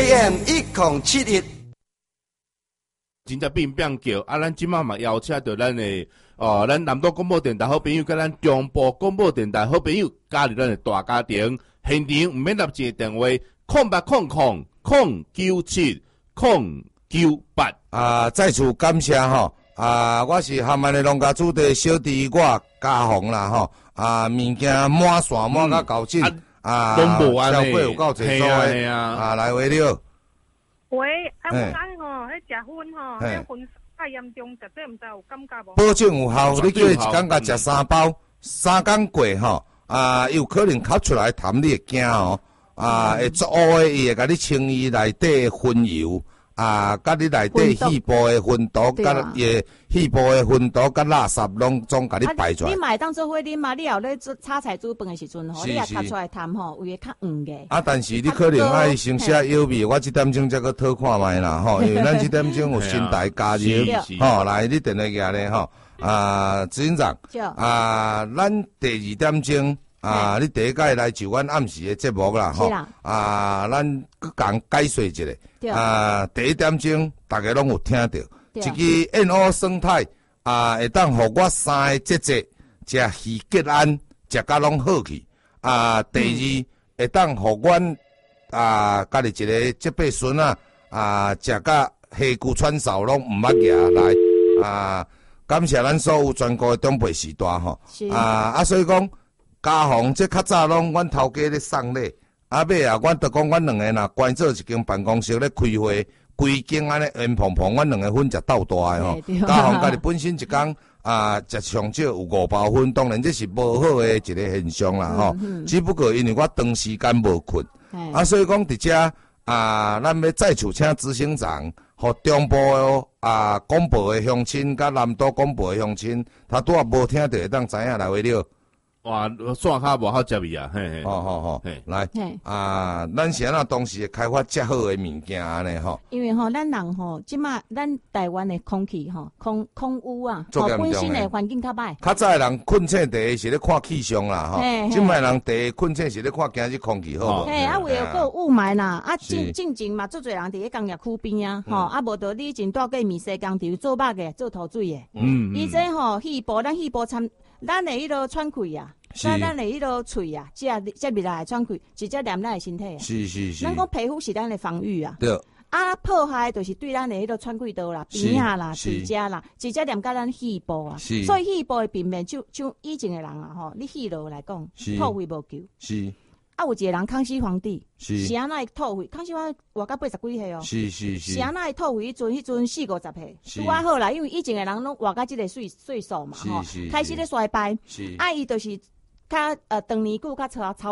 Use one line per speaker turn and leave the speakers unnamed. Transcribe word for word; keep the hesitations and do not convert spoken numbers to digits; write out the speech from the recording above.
A M 一零七一。
真正变变叫啊！咱即马嘛邀请到咱的哦，咱南岛广播电台好朋友，甲咱中部广播电台好朋友加入咱的大家庭。现场唔免立即电话空八空空空九七空九八。
啊，再次感谢吼啊！我是厦门的农家主的小弟，我家宏啦吼啊，物件满线满甲够紧啊，消费有够济做诶啊，来回了。
喂，啊，我讲吼，迄食薰吼，迄薰太严重，绝对毋知有感觉无？
保证有效，你叫伊一工甲食三包，三工过吼啊，有可能吸出来痰，你会惊哦啊，会作恶诶，伊会甲你清伊内底薰油。啊，甲你内底细部的薰毒，甲伊细部的薰毒，甲垃圾拢总甲你排出来。
你买当做伙啉嘛？你后咧做炒菜煮饭的时阵吼，你也吸出来痰吼，有会较黄嘅。啊，
但是你可能爱先写药味，我这点钟再去讨看卖啦吼，因为咱这点钟有新台加入吼，来你电话下咧吼啊，执行长啊，咱第二点钟。啊！你第一届来就阮暗时的节目啦，吼啊，咱佮讲解说一下。啊，第一点钟大家拢有听到，一支燕鸥生态啊，会当互我三个节节食鱼结案，食甲拢好去。啊，第二会当互阮啊，家己一个这辈孙啊啊，食甲虾骨串烧拢毋捌牙来啊！感谢咱所有全国的长辈时代吼啊啊，所以讲。家宏这较早拢阮头家咧送礼，啊尾啊，阮着讲阮两个若关做一间办公室咧开会，规间安尼圆蓬蓬，阮两个分食斗大诶吼。家宏家己本身一工啊，食上少有五包粉，当然这是无好诶一个现象啦吼。只不过因为我长时间无困，啊所以讲伫遮啊，咱要再次请执行长，互中部啊广播诶乡亲，甲南岛广播诶乡亲，他拄啊无听着会当知影来话了。
哇，线卡无好接伊啊，嘿嘿，
好好好，来，啊，咱是安那当时开发遮好诶物件安尼吼。因
为吼，咱人吼，即马咱台湾诶空气吼，空空污啊，吼本身诶环境较歹。
较早诶人困醒第一是咧看气象啦，吼，即摆人第一困醒是咧看今日空气好无？
嘿，啊，为了个雾霾啦，啊，进进前嘛，足侪人伫咧工业区边啊，吼，啊，无着你前住过面西工地做肉诶，做土水诶，嗯，伊这吼气部，咱气部参，咱诶迄落喘气啊。咱咱的迄落喙啊，即啊即未来喘气，直接连咱的身体啊。
是是是。
咱讲皮肤是咱的防御啊。
对。
啊，破坏就是对咱的迄落喘气道啦、鼻啊啦、嘴遮啦，直接连到咱肺部啊。是。所以肺部的病变，就就以前的人啊，吼，你肺痨来讲，吐肺无够。
是。
啊，有一个人康熙皇帝，
是。
是安那会吐肺？康熙皇帝活到八十几岁哦。
是是是。
是安那会吐肺？迄阵迄阵四五十岁，拄啊好啦，因为以前的人拢活到即个岁岁数嘛，吼，开始咧衰败。是。啊，伊就是。较呃，长年久较操操